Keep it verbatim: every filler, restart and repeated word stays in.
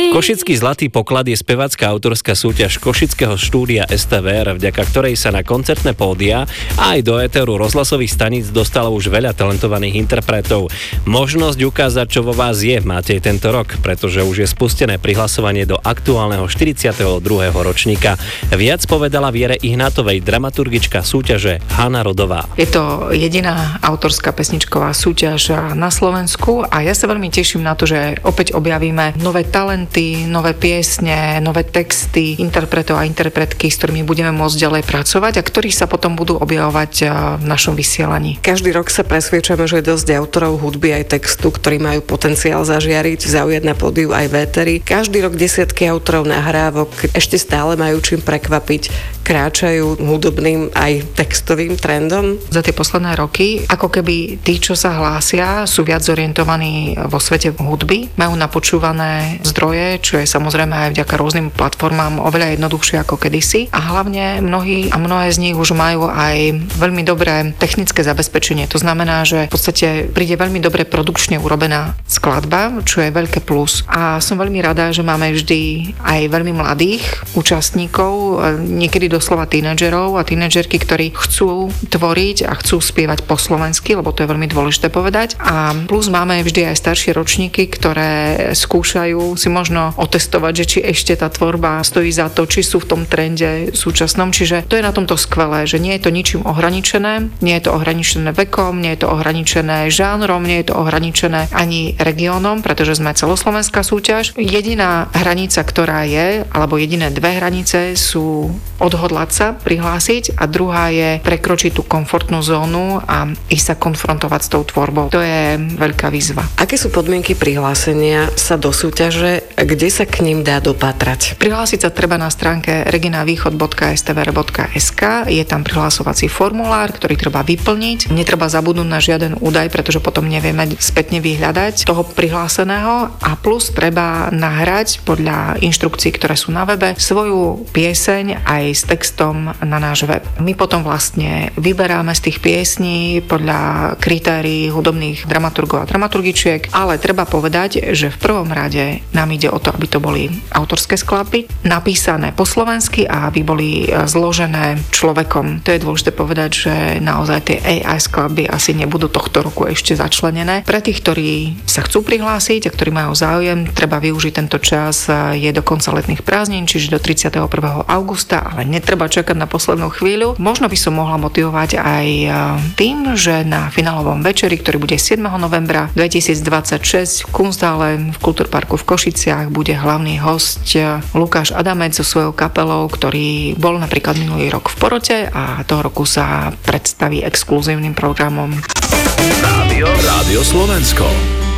Košický zlatý poklad je spevácka autorská súťaž Košického štúdia es té vé er, vďaka ktorej sa na koncertné pódia a aj do éteru rozhlasových staníc dostalo už veľa talentovaných interpretov. Možnosť ukázať, čo vo vás je, máte aj tento rok, pretože už je spustené prihlasovanie do aktuálneho štyridsiateho druhého ročníka. Viac povedala Viere Ihnátovej, dramaturgička súťaže Hana Rodová. Je to jediná autorská pesničková súťaž na Slovensku a ja sa veľmi teším na to, že opäť objavíme nové talenty, nové piesne, nové texty interpretov a interpretky, s ktorými budeme môcť ďalej pracovať a ktorí sa potom budú objavovať v našom vysielaní. Každý rok sa presviečame, že je dosť autorov hudby aj textu, ktorí majú potenciál zažiariť, zaujať na pódiu aj véteri. Každý rok desiatky autorov nahrávok ešte stále majú čím prekvapiť, kráčajú hudobným aj textovým trendom. Za tie posledné roky, ako keby tí, čo sa hlásia, sú viac zorientovaní vo svete hudby, majú napočúvané zdroje, čo je samozrejme aj vďaka rôznym platformám oveľa jednoduchšie ako kedysi. A hlavne mnohí a mnohé z nich už majú aj veľmi dobré technické zabezpečenie. To znamená, že v podstate príde veľmi dobre produkčne urobená skladba, čo je veľké plus. A som veľmi rada, že máme vždy aj veľmi mladých účastníkov, niekedy doslova tínedžerov a tínedžerky, ktorí chcú tvoriť a chcú spievať po slovensky, lebo to je veľmi dôležité povedať. A plus máme vždy aj staršie ročníky, ktoré skúšajú si možno otestovať, že či ešte tá tvorba stojí za to, či sú v tom trende súčasnom. Čiže to je na tomto skvelé, že nie je to ničím ohraničené, nie je to ohraničené vekom, nie je to ohraničené žánrom, nie je to ohraničené ani regiónom, pretože sme celoslovenská súťaž. Jediná hranica, ktorá je, alebo jediné dve hranice sú odhodlať sa, prihlásiť a druhá je prekročiť tú komfortnú zónu a ísť sa konfrontovať s tou tvorbou. To je veľká výzva. Aké sú podmienky prihlásenia sa do súťaže, kde sa k ním dá dopatrať? Prihlásiť sa treba na stránke reginavýchod bodka es té vé er bodka es ká. Je tam prihlásovací formulár, ktorý treba vyplniť. Netreba zabudnúť na žiaden údaj, pretože potom nevieme spätne vyhľadať toho prihláseného a plus treba nahrať podľa inštrukcií, ktoré sú na webe, svoju pieseň aj s textom na náš web. My potom vlastne vyberáme z tých piesní podľa kritérií hudobných dramaturgov a dramaturgičiek, ale treba povedať, že v prvom rade nám ide o to, aby to boli autorské skladby, napísané po slovensky a aby boli zložené človekom. To je dôležité povedať, že naozaj tie á í skladby asi nebudú tohto roku ešte začlenené. Pre tých, ktorí sa chcú prihlásiť a ktorí majú záujem, treba využiť tento čas, je do konca letných prázdnin, čiže do tridsiateho prvého augusta, ale netreba čakať na poslednú chvíľu. Možno by som mohla motivovať aj tým, že na finálovom večeri, ktorý bude siedmeho novembra dvetisícdvadsaťšesť v Kunsthalle v Kultúrparku v Košiciach, bude hlavný hosť Lukáš Adamec so svojou kapelou, ktorý bol napríklad minulý rok v porote a toho roku sa predstaví exkluzívnym programom. Rádio, Rádio Slovensko.